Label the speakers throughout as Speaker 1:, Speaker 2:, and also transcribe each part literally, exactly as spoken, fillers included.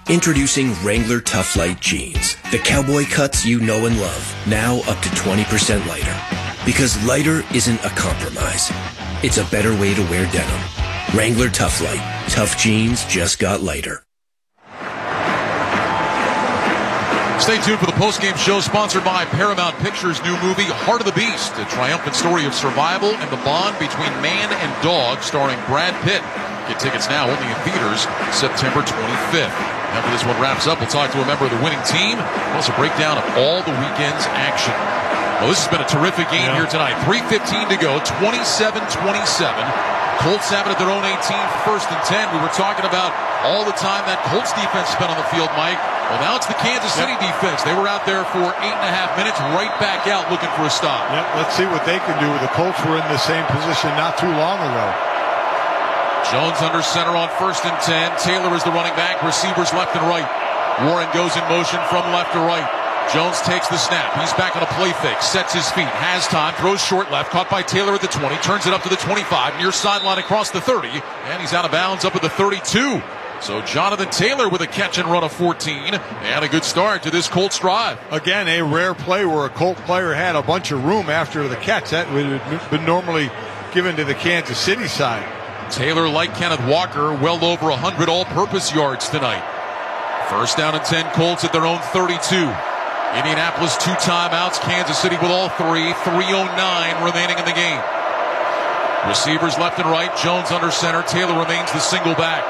Speaker 1: Introducing Wrangler Tough Light Jeans. The cowboy cuts you know and love. Now up to twenty percent lighter. Because lighter isn't a compromise. It's a better way to wear denim. Wrangler Tough Light. Tough jeans just got lighter.
Speaker 2: Stay tuned for the postgame show sponsored by Paramount Pictures' new movie, Heart of the Beast, a triumphant story of survival and the bond between man and dog, starring Brad Pitt. Get tickets now only in theaters September twenty-fifth. After this one wraps up, we'll talk to a member of the winning team. We'll also break down of all the weekend's action. Well, this has been a terrific game yeah. here tonight. three fifteen to go, twenty-seven twenty-seven. Colts have it at their own eighteen, first and ten. We were talking about all the time that Colts defense spent on the field, Mike. Well, now it's the Kansas City yep. defense. They were out there for eight and a half minutes, right back out looking for a stop.
Speaker 3: Yep, let's see what they can do. The Colts were in the same position not too long ago.
Speaker 2: Jones under center on first and ten. Taylor is the running back. Receivers left and right. Warren goes in motion from left to right. Jones takes the snap. He's back on a play fake. Sets his feet. Has time. Throws short left. Caught by Taylor at the twenty. Turns it up to the twenty-five. Near sideline across the thirty. And he's out of bounds up at the thirty-two. So Jonathan Taylor with a catch and run of fourteen. And a good start to this Colts drive.
Speaker 3: Again, a rare play where a Colt player had a bunch of room after the catch. That would have been normally given to the Kansas City side.
Speaker 2: Taylor, like Kenneth Walker, well over one hundred all-purpose yards tonight. First down and ten, Colts at their own thirty-two. Indianapolis two timeouts, Kansas City with all three. three oh nine remaining in the game. Receivers left and right, Jones under center. Taylor remains the single back.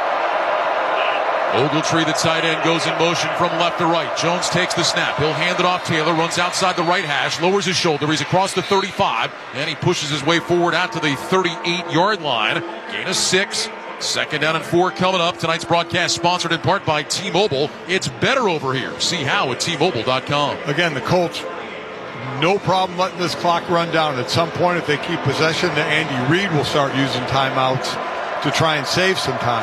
Speaker 2: Ogletree, the tight end, goes in motion from left to right. Jones takes the snap. He'll hand it off. Taylor runs outside the right hash, lowers his shoulder. He's across the thirty-five, and he pushes his way forward out to the thirty-eight-yard line. Gain of six. Second down and four coming up. Tonight's broadcast sponsored in part by T-Mobile. It's better over here. See how at T Mobile dot com.
Speaker 3: Again, the Colts, no problem letting this clock run down. At some point, if they keep possession, then Andy Reid will start using timeouts to try and save some time.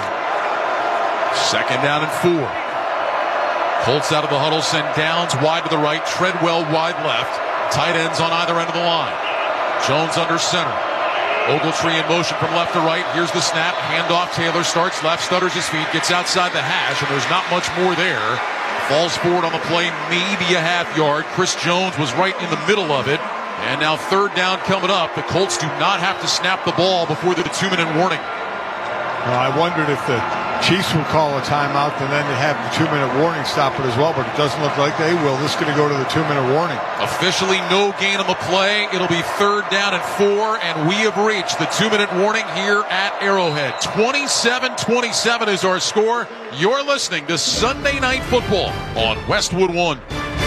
Speaker 2: Second down and four. Colts out of the huddle, send Downs wide to the right, Treadwell wide left. Tight ends on either end of the line. Jones under center. Ogletree in motion from left to right. Here's the snap. Handoff. Taylor starts left, stutters his feet, gets outside the hash, and there's not much more there. Falls forward on the play, maybe a half yard. Chris Jones was right in the middle of it. And now third down coming up. The Colts do not have to snap the ball before the two-minute warning.
Speaker 3: Well, I wondered if the Chiefs will call a timeout and then they have the two-minute warning stop it as well, but it doesn't look like they will. This is going to go to the two-minute warning.
Speaker 2: Officially no gain on the play. It'll be third down and four, and we have reached the two-minute warning here at Arrowhead. twenty-seven twenty-seven is our score. You're listening to Sunday Night Football on Westwood One.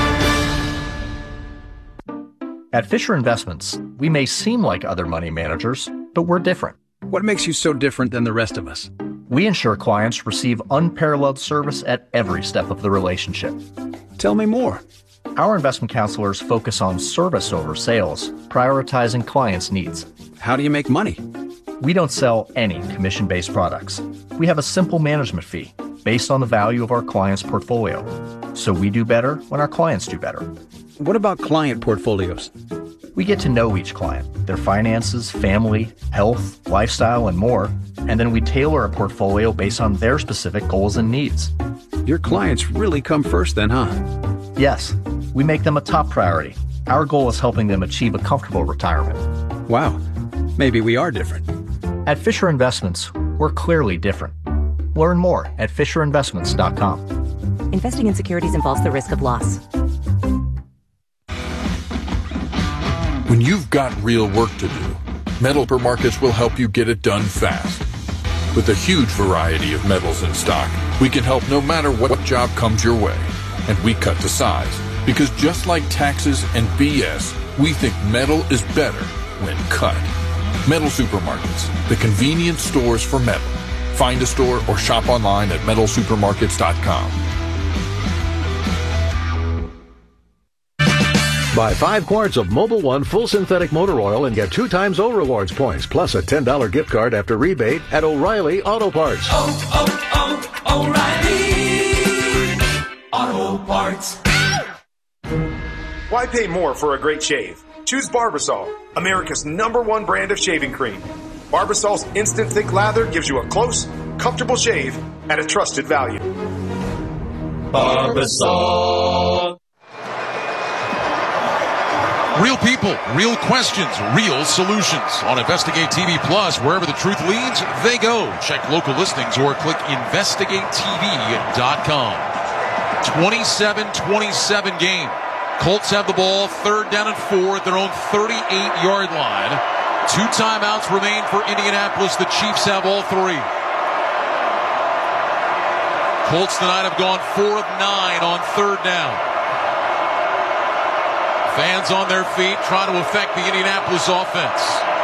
Speaker 4: At Fisher Investments, we may seem like other money managers, but we're different.
Speaker 5: What makes you so different than the rest of us?
Speaker 4: We ensure clients receive unparalleled service at every step of the relationship.
Speaker 5: Tell me more.
Speaker 4: Our investment counselors focus on service over sales, prioritizing clients' needs.
Speaker 5: How do you make money?
Speaker 4: We don't sell any commission-based products. We have a simple management fee based on the value of our clients' portfolio. So we do better when our clients do better.
Speaker 5: What about client portfolios?
Speaker 4: We get to know each client, their finances, family, health, lifestyle, and more, and then we tailor a portfolio based on their specific goals and needs.
Speaker 5: Your clients really come first then, huh?
Speaker 4: Yes, we make them a top priority. Our goal is helping them achieve a comfortable retirement.
Speaker 5: Wow, maybe we are different.
Speaker 4: At Fisher Investments, we're clearly different. Learn more at fisher investments dot com.
Speaker 6: Investing in securities involves the risk of loss.
Speaker 7: When you've got real work to do, Metal Supermarkets will help you get it done fast. With a huge variety of metals in stock, we can help no matter what job comes your way. And we cut to size, because just like taxes and B S, we think metal is better when cut. Metal Supermarkets, the convenient stores for metal. Find a store or shop online at metal supermarkets dot com.
Speaker 8: Buy five quarts of Mobil One full synthetic motor oil and get two times O Rewards points, plus a ten dollar gift card after rebate at O'Reilly Auto Parts.
Speaker 9: Oh, oh, oh, O'Reilly Auto Parts.
Speaker 10: Why pay more for a great shave? Choose Barbasol, America's number one brand of shaving cream. Barbasol's instant thick lather gives you a close, comfortable shave at a trusted value.
Speaker 9: Barbasol.
Speaker 2: Real people, real questions, real solutions. On Investigate T V Plus, wherever the truth leads, they go. Check local listings or click investigate T V dot com. twenty-seven twenty-seven game. Colts have the ball, third down and four at their own thirty-eight yard line. Two timeouts remain for Indianapolis. The Chiefs have all three. Colts tonight have gone four of nine on third down. Fans on their feet trying to affect the Indianapolis offense.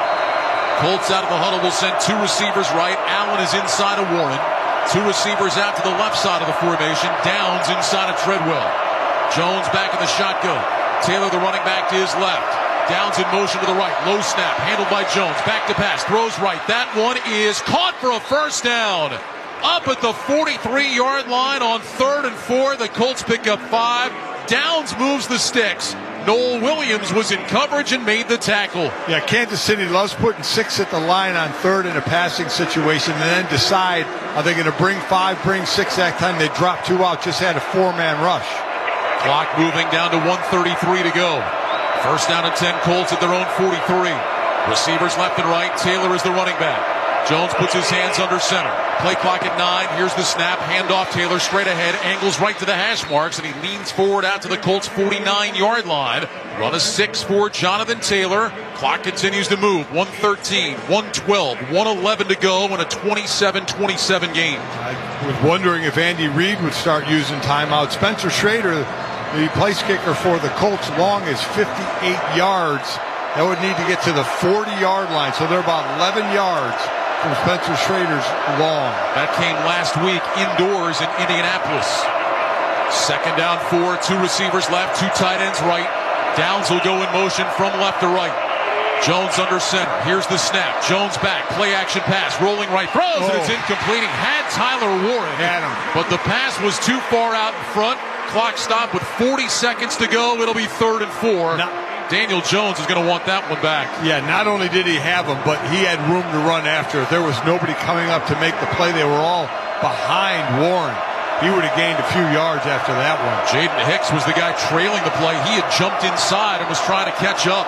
Speaker 2: Colts out of the huddle will send two receivers right. Allen is inside of Warren. Two receivers out to the left side of the formation. Downs inside of Treadwell. Jones back in the shotgun. Taylor, the running back, to his left. Downs in motion to the right. Low snap. Handled by Jones. Back to pass. Throws right. That one is caught for a first down. Up at the forty-three yard line on third and four. The Colts pick up five. Downs moves the sticks. Noel Williams was in coverage and made the tackle.
Speaker 3: Yeah, Kansas City loves putting six at the line on third in a passing situation and then decide, are they going to bring five, bring six that time? They drop two out, just had a four-man rush.
Speaker 2: Clock moving down to one thirty-three to go. First down and ten, Colts at their own forty-three. Receivers left and right. Taylor is the running back. Jones puts his hands under center. Play clock at nine. Here's the snap. Handoff. Taylor straight ahead. Angles right to the hash marks, and he leans forward out to the Colts' forty-nine yard line. Run a six for Jonathan Taylor. Clock continues to move. one thirteen, one twelve, one eleven to go in a twenty-seven twenty-seven game.
Speaker 3: I was wondering if Andy Reid would start using timeout. Spencer Schrader, the place kicker for the Colts, long as fifty-eight yards. That would need to get to the forty yard line, so they're about eleven yards from Spencer Schrader's long.
Speaker 2: That came last week indoors in Indianapolis. Second down, four, two receivers left, two tight ends right. Downs will go in motion from left to right. Jones under center. Here's the snap. Jones back. Play action pass. Rolling right. Throws, oh. and it's incomplete. He had Tyler Warren.
Speaker 3: Had him.
Speaker 2: But the pass was too far out in front. Clock stopped with forty seconds to go. It'll be third and four. Now, Daniel Jones is going to want that one back.
Speaker 3: Yeah, not only did he have him, but he had room to run after. There was nobody coming up to make the play. They were all behind Warren. He would have gained a few yards after that one.
Speaker 2: Jaden Hicks was the guy trailing the play. He had jumped inside and was trying to catch up.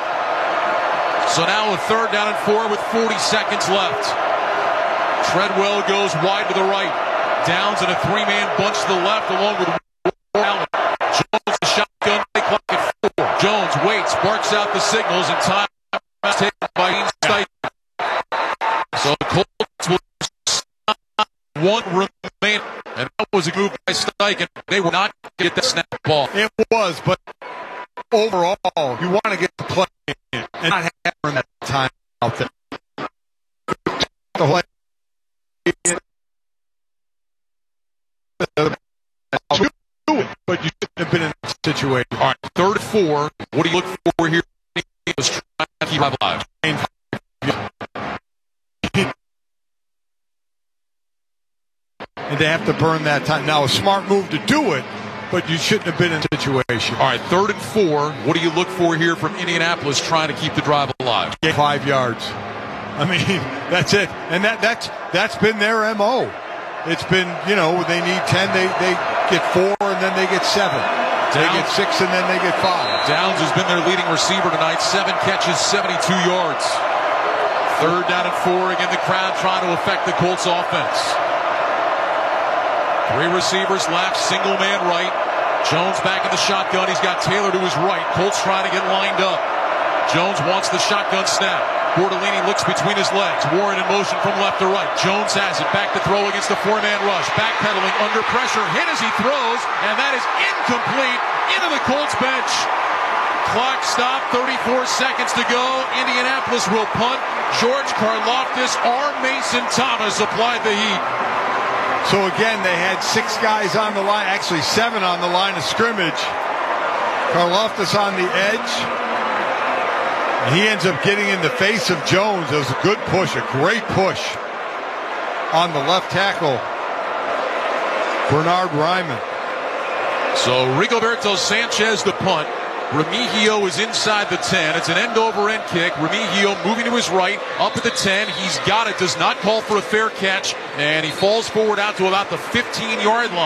Speaker 2: So now a third down and four with forty seconds left. Treadwell goes wide to the right. Downs in a three-man bunch to the left along with Allen. Jones, the shotgun, play clock at four. Jones waits, barks out the signals, and time is taken by Ian Steichen. So the Colts will stop one remain, and that was a move by Steichen. They were not going to get that snap ball.
Speaker 3: It was, but overall, you want to get the play in and not have that time out there. But you shouldn't have been in that situation.
Speaker 2: All right, third and four. What do you look for here? Was trying to keep alive.
Speaker 3: And they have to burn that time. Now, a smart move to do it, but you shouldn't have been in the situation.
Speaker 2: All right, third and four. What do you look for here from Indianapolis trying to keep the drive alive?
Speaker 3: Get five yards. I mean, that's it. And that that's that's been their M O. It's been, you know, they need ten, they, they get four, and then they get seven. Downs, they get six, and then they get five.
Speaker 2: Downs has been their leading receiver tonight. Seven catches, seventy-two yards. Third down and four. Again, the crowd trying to affect the Colts offense. Three receivers left, single man right. Jones back in the shotgun. He's got Taylor to his right. Colts trying to get lined up. Jones wants the shotgun snap. Bordolini looks between his legs. Warren in motion from left to right. Jones has it. Back to throw against the four-man rush. Backpedaling under pressure. Hit as he throws. And that is incomplete into the Colts bench. Clock stopped. thirty-four seconds to go. Indianapolis will punt. George Karlaftis or Mason Thomas applied the heat.
Speaker 3: So again, they had six guys on the line. Actually, seven on the line of scrimmage. Karlaftis on the edge. And he ends up getting in the face of Jones. It was a good push, a great push on the left tackle, Bernard Ryman.
Speaker 2: So Rigoberto Sanchez the punt. Remigio is inside the ten. It's an end-over-end kick. Remigio moving to his right, up at the ten. He's got it, does not call for a fair catch, and he falls forward out to about the fifteen yard line.